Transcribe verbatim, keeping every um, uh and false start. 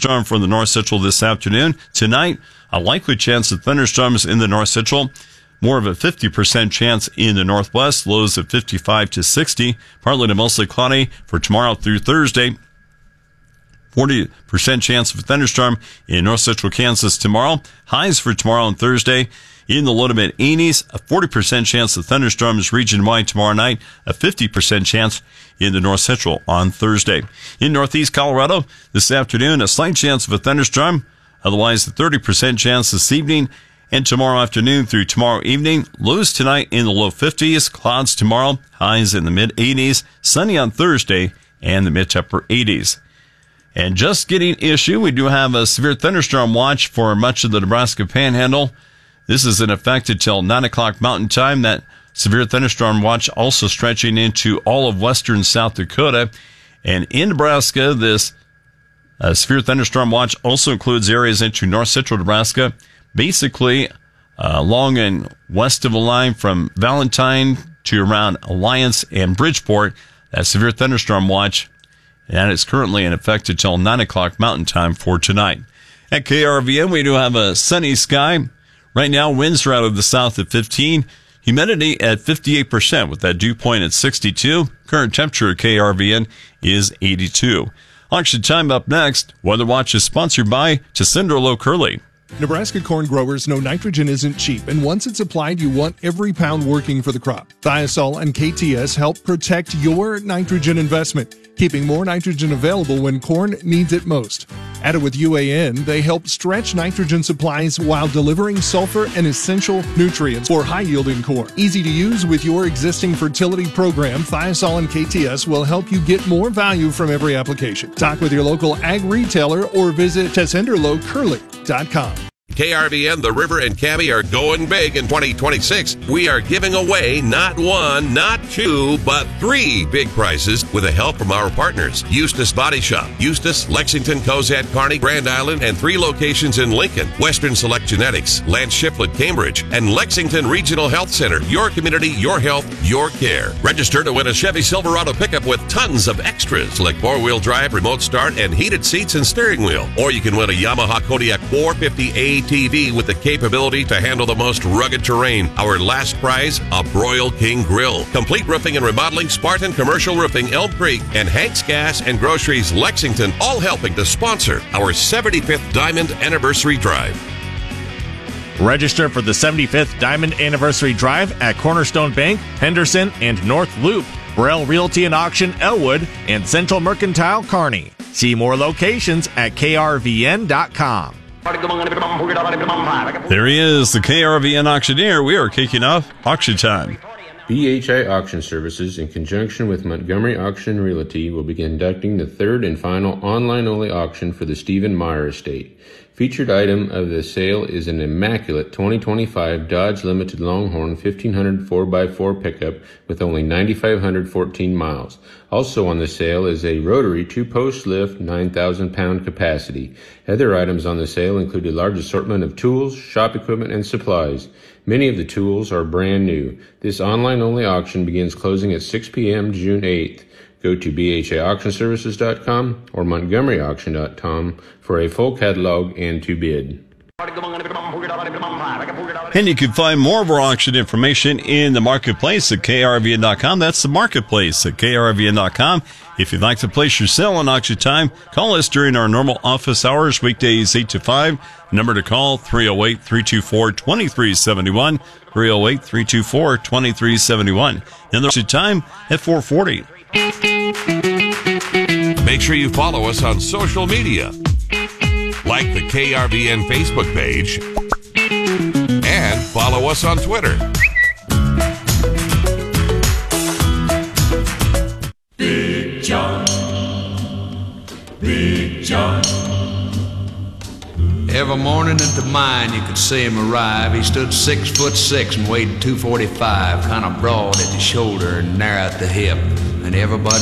thunderstorm from the north central this afternoon. Tonight, a likely chance of thunderstorms in the north central. More of a fifty percent chance in the northwest. Lows of fifty-five to sixty. Partly to mostly cloudy for tomorrow through Thursday. forty percent chance of a thunderstorm in north central Kansas tomorrow. Highs for tomorrow and Thursday in the low to mid eighties. A forty percent chance of thunderstorms region-wide tomorrow night. A fifty percent chance in the north central on Thursday. In northeast Colorado this afternoon, a slight chance of a thunderstorm. Otherwise, a thirty percent chance this evening and tomorrow afternoon through tomorrow evening. Lows tonight in the low fifties. Clouds tomorrow. Highs in the mid eighties. Sunny on Thursday and the mid to upper eighties. And just getting issue, we do have a severe thunderstorm watch for much of the Nebraska Panhandle. This is in effect until nine o'clock Mountain Time. That severe thunderstorm watch also stretching into all of western South Dakota. And in Nebraska, this uh, severe thunderstorm watch also includes areas into north central Nebraska, basically uh, along and west of the line from Valentine to around Alliance and Bridgeport. That severe thunderstorm watch, and it's currently in effect until nine o'clock Mountain Time for tonight. At K R V N, we do have a sunny sky. Right now, winds are out of the south at fifteen. Humidity at fifty-eight percent with that dew point at sixty-two. Current temperature at K R V N is eighty-two. Auction time up next. Weather Watch is sponsored by Tessenderlo Curly. Nebraska corn growers know nitrogen isn't cheap, and once it's applied, you want every pound working for the crop. Thiosol and K T S help protect your nitrogen investment, keeping more nitrogen available when corn needs it most. Added with U A N, they help stretch nitrogen supplies while delivering sulfur and essential nutrients for high-yielding corn. Easy to use with your existing fertility program, Thiosol and K T S will help you get more value from every application. Talk with your local ag retailer or visit Tessenderlo Curly dot com. K R V N, The River, and Cabby are going big in twenty twenty-six. We are giving away not one, not two, but three big prizes with the help from our partners. Eustis Body Shop, Eustis, Lexington, Cozad, Kearney, Grand Island, and three locations in Lincoln. Western Select Genetics, Lance Shiflett, Cambridge, and Lexington Regional Health Center. Your community, your health, your care. Register to win a Chevy Silverado pickup with tons of extras like four-wheel drive, remote start, and heated seats and steering wheel. Or you can win a Yamaha Kodiak four fifty A T V with the capability to handle the most rugged terrain. Our last prize, a Broil King Grill. Complete roofing and remodeling, Spartan Commercial Roofing, Elm Creek, and Hank's Gas and Groceries, Lexington, all helping to sponsor our seventy-fifth Diamond Anniversary Drive. Register for the seventy-fifth Diamond Anniversary Drive at Cornerstone Bank, Henderson, and North Loop, Burrell Realty and Auction, Elwood, and Central Mercantile, Kearney. See more locations at K R V N dot com. There he is, the K R V N auctioneer. We are kicking off auction time. B H I Auction Services, in conjunction with Montgomery Auction Realty, will be conducting the third and final online-only auction for the Stephen Meyer estate. Featured item of the sale is an immaculate twenty twenty-five Dodge Limited Longhorn fifteen hundred four by four pickup with only nine thousand five hundred fourteen miles. Also on the sale is a rotary two-post lift nine thousand pound capacity. Other items on the sale include a large assortment of tools, shop equipment, and supplies. Many of the tools are brand new. This online-only auction begins closing at six p.m. June eighth. Go to B H I auction services dot com or Montgomery auction dot com for a full catalog and to bid. And you can find more of our auction information in the marketplace at K R V N dot com. That's the marketplace at K R V N dot com. If you'd like to place your sale on auction time, call us during our normal office hours, weekdays eight to five. Number to call, three oh eight, three two four, two three seven one, three oh eight, three two four, two three seven one. And the auction time at four forty. Make sure you follow us on social media. Like the K R V N Facebook page and follow us on Twitter. Big John, Big John. Every morning at the mine you could see him arrive. He stood six foot six and weighed two forty-five, kind of broad at the shoulder and narrow at the hip. And everybody